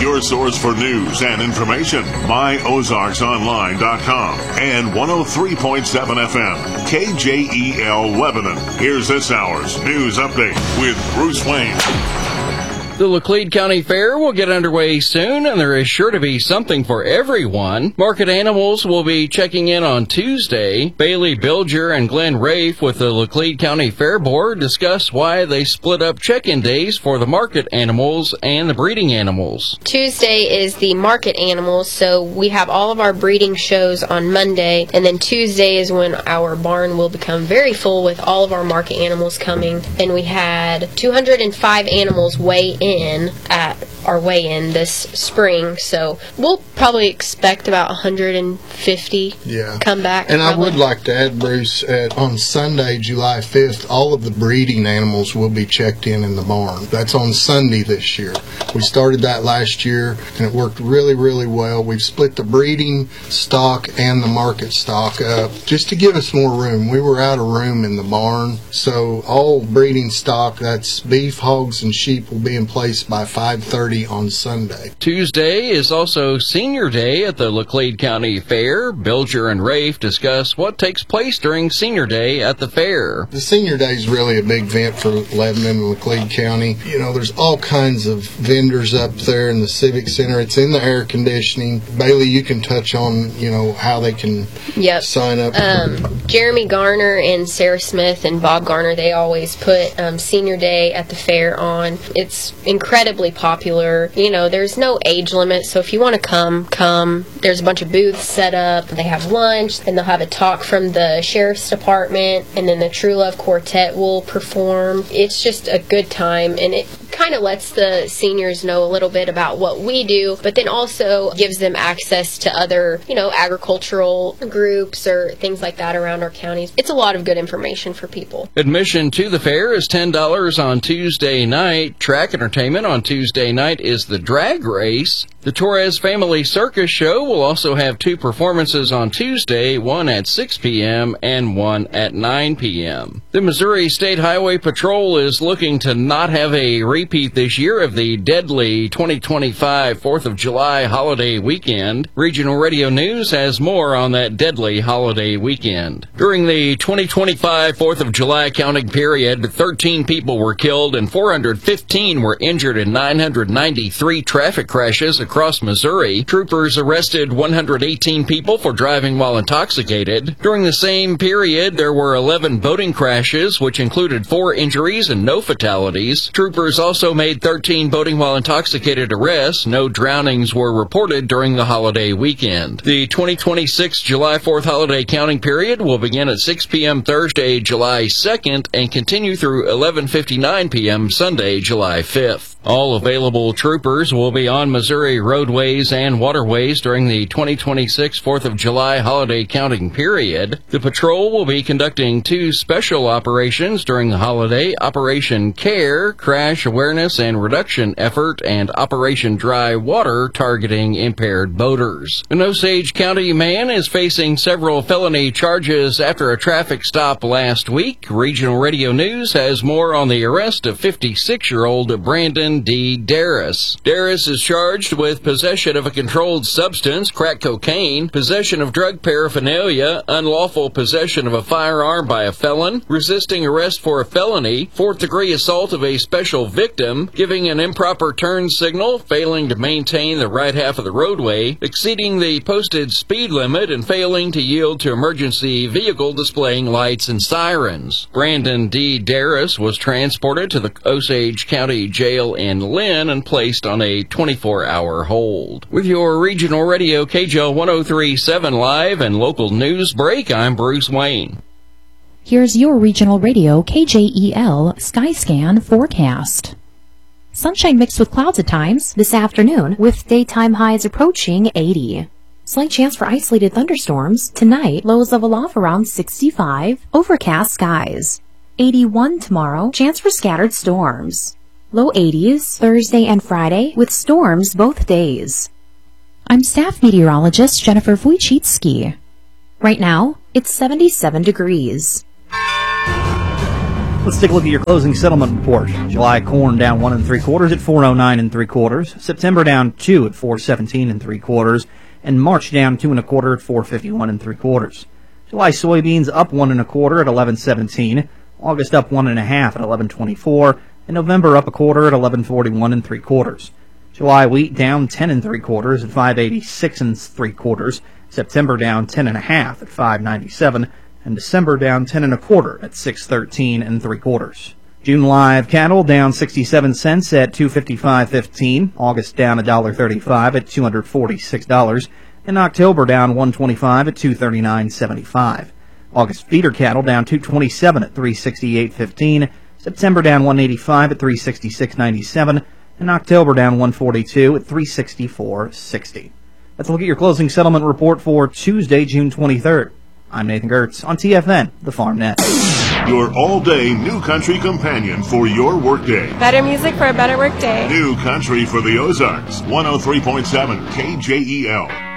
your source for news and information. MyOzarksOnline.com and 103.7 FM, KJEL Lebanon. Here's this hour's news update with Bruce Wayne. The Laclede County Fair will get underway soon, and there is sure to be something for everyone. Market animals will be checking in on Tuesday. Bailey Bilger and Glenn Rafe with the Laclede County Fair Board discuss why they split up check-in days for the market animals and the breeding animals. Tuesday is the market animals, so we have all of our breeding shows on Monday, and then Tuesday is when our barn will become very full with all of our market animals coming. And we had 205 animals weigh in at our weigh-in this spring, so we'll probably expect about 150 come back. And probably. I would like to add, Bruce, on Sunday, July 5th, all of the breeding animals will be checked in the barn. That's on Sunday this year. We started that last year, and it worked really, really well. We've split the breeding stock and the market stock up just to give us more room. We were out of room in the barn, so all breeding stock, that's beef, hogs, and sheep, will be in place by 5:30 on Sunday. Tuesday is also Senior Day at the Laclede County Fair. Bilger and Rafe discuss what takes place during Senior Day at the fair. The Senior Day is really a big event for Lebanon and Laclede County. You know, there's all kinds of vendors up there in the Civic Center. It's in the air conditioning. Bailey, you can touch on, how they can sign up. Jeremy Garner and Sarah Smith and Bob Garner, they always put Senior Day at the fair on. It's incredibly popular. There's no age limit, so if you want to come. There's a bunch of booths set up. They have lunch, and they'll have a talk from the Sheriff's Department, and then the True Love Quartet will perform. It's just a good time, and it kind of lets the seniors know a little bit about what we do, but then also gives them access to other, agricultural groups or things like that around our counties. It's a lot of good information for people. Admission to the fair is $10 on Tuesday night. Track entertainment on Tuesday night is the drag race. The Torres Family Circus Show will also have 2 performances on Tuesday, one at 6 p.m. and one at 9 p.m. The Missouri State Highway Patrol is looking to not have a repeat this year of the deadly 2025 4th of July holiday weekend. Regional Radio News has more on that deadly holiday weekend. During the 2025 4th of July counting period, 13 people were killed and 415 were injured in 993 traffic crashes across Missouri. Troopers arrested 118 people for driving while intoxicated. During the same period, there were 11 boating crashes, which included 4 injuries and no fatalities. Troopers also made 13 boating while intoxicated arrests. No drownings were reported during the holiday weekend. The 2026 July 4th holiday counting period will begin at 6 p.m. Thursday, July 2nd, and continue through 11:59 p.m. Sunday, July 5th. All available troopers will be on Missouri roadways and waterways during the 2026 4th of July holiday counting period. The patrol will be conducting 2 special operations during the holiday: Operation CARE, Crash Awareness and Reduction Effort, and Operation Dry Water, targeting impaired boaters. An Osage County man is facing several felony charges after a traffic stop last week. Regional Radio News has more on the arrest of 56-year-old Brandon D. Darris. Darris is charged with possession of a controlled substance, crack cocaine, possession of drug paraphernalia, unlawful possession of a firearm by a felon, resisting arrest for a felony, 4th-degree assault of a special victim, giving an improper turn signal, failing to maintain the right half of the roadway, exceeding the posted speed limit, and failing to yield to emergency vehicle displaying lights and sirens. Brandon D. Darris was transported to the Osage County Jail in Lynn and placed on a 24-hour hold. With your regional radio KJL 103.7 live and local news break, I'm Bruce Wayne. Here's your regional radio KJEL Skyscan forecast. Sunshine mixed with clouds at times this afternoon, with daytime highs approaching 80. Slight chance for isolated thunderstorms. Tonight, lows level off around 65. Overcast skies. 81 tomorrow, chance for scattered storms. Low 80s Thursday and Friday, with storms both days. I'm staff meteorologist Jennifer Wojcicki. Right now, it's 77 degrees. Let's take a look at your closing settlement report. July corn down 1 3/4 at 409 3/4. September down 2 at 417 3/4, and March down 2 1/4 at 451 3/4. July soybeans up 1 1/4 at 1117. August up 1 1/2 at 1124, and November up 1/4 at 1141 3/4. July wheat down 10 3/4 at 586 3/4. September down 10 1/2 at 597. And December down 10 1/4 at 613 3/4. June live cattle down 67 cents at $255.15. August down $1.35 at $246, and October down $1.25 at $239.75. August feeder cattle down $227 at $368.15. September down $185 at $366.97, and October down $142 at $364.60. Let's look at your closing settlement report for Tuesday, June 23rd. I'm Nathan Gertz on TFN, the Farm Net. Your all-day New Country companion for your workday. Better music for a better workday. New Country for the Ozarks, 103.7 KJEL.